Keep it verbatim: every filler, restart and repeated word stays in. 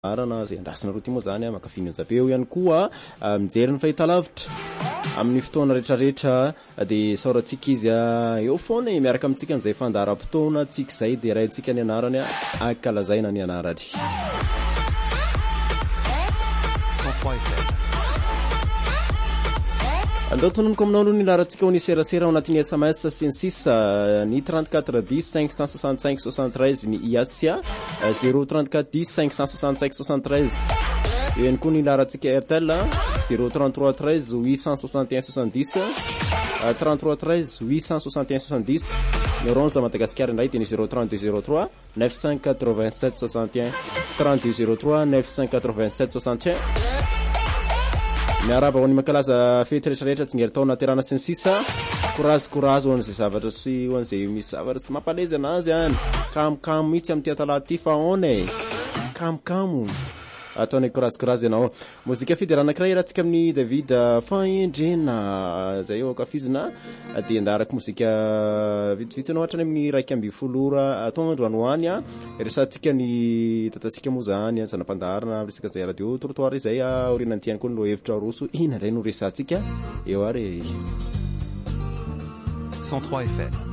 arana zay andrasina roty moa zany makafiny zaveo ihany koa mijery ny fahitalavitra amin'ny fotoana rehetrarehetra dia saorantsika izy eo foana miaraka amintsika amin'izay fandaharam-potoana tsika izay dia raintsika ny anarany akalazaina ny anarany andao tononoko aminao aloha ny larantsika ho ny serasera ao anatin'ny S M S sy ny sisa ny trente-quatre dix cinq cent soixante-cinq soixante-treize ny Iasia zéro trente-quatre dix cinq cent soixante-cinq soixante-treize eo ihany koa ny larantsika Airtel zéro trente-trois treize huit cent soixante et un soixante-dix trente-trois treize huit cent soixante et un soixante-dix ny Orange Madagasikara indray dia ny zéro trente-deux zéro trois neuf cent quatre-vingt-sept soixante et un trente-deux zéro trois neuf cent quatre-vingt-sept soixante et un miaraba ho ny mankalaza fety rehetrarehetra tsy ngery taona terana sy ny sisa courage courage ho an'izay zavatra sy ho an'izay misy zavatra tsy mampaleza anazy any kamokamo mihitsy amin'ny tia talata ty fa one kamokamo ataony courage courage ianao mozika fidera anankiray rahantsika amin'ny David fahendrena zay eo akafizina dia andaraka mozika vitsivitsy anao hatrany amin'ny raiky amby folora atoandro anoany a resantsika ny tatasika moa zany zanam-pandaharana resaka zay radio trottoir izay orinantiany koa no hevitra roso ina indray no resantsika eo ary cent trois F M